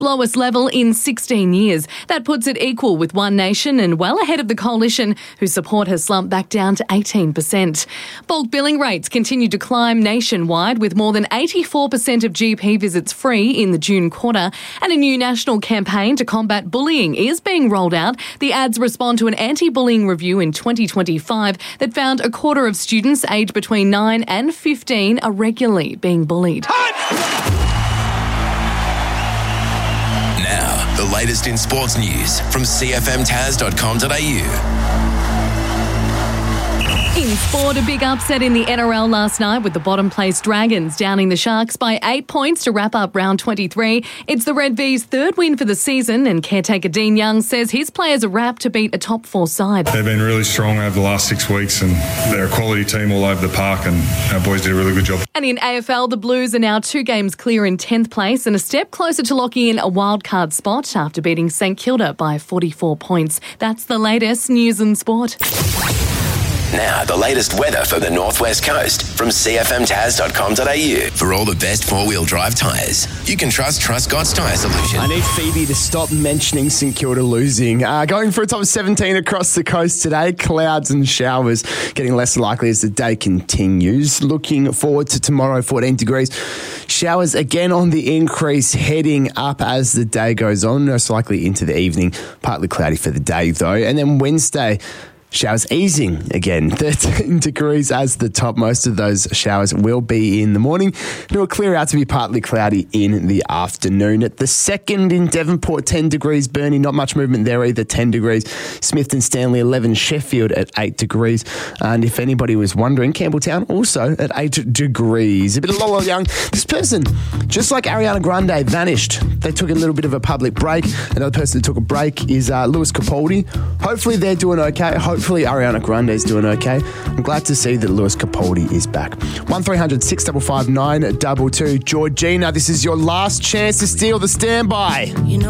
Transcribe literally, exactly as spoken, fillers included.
lowest level in sixteen years. That puts it equal with One Nation and well ahead of the Coalition, whose support has slumped back down to eighteen percent. Bulk billing rates continue to climb nationwide, with more than eighty-four percent of G P visits free in the June quarter, and a new national campaign to combat bullying is being rolled out. The ads respond to an anti-bullying review in twenty twenty-five that found a quarter of students aged between nine and fifteen are regularly being bullied. Now, the latest in sports news from c f m taz dot com dot a u. In sport, a big upset in the N R L last night with the bottom-placed Dragons downing the Sharks by eight points to wrap up round twenty-three. It's the Red V's third win for the season, and caretaker Dean Young says his players are wrapped to beat a top four side. They've been really strong over the last six weeks and they're a quality team all over the park, and our boys did a really good job. And in A F L, the Blues are now two games clear in tenth place and a step closer to locking in a wildcard spot after beating St Kilda by forty-four points. That's the latest news and sport. Now, the latest weather for the Northwest Coast from c f m taz dot com dot a u. For all the best four-wheel drive tyres, you can trust Truscott's Tyre Solution. I need Phoebe to stop mentioning St Kilda losing. Uh, going for a top seventeen across the coast today. Clouds and showers getting less likely as the day continues. Looking forward to tomorrow, fourteen degrees. Showers again on the increase, heading up as the day goes on. Most likely into the evening. Partly cloudy for the day, though. And then Wednesday, showers easing again, thirteen degrees as the top. Most of those showers will be in the morning. It will clear out to be partly cloudy in the afternoon. At the second in Devonport, ten degrees. Burnie, not much movement there either, ten degrees. Smithton Stanley, eleven. Sheffield at eight degrees. And if anybody was wondering, Campbelltown also at eight degrees. A bit of Lola Young. This person, just like Ariana Grande, vanished. They took a little bit of a public break. Another person that took a break is uh, Lewis Capaldi. Hopefully they're doing okay. Hopefully Ariana Grande is doing okay. I'm glad to see that Lewis Capaldi is back. one three hundred six five five nine two two. Georgina, this is your last chance to steal the standby. You know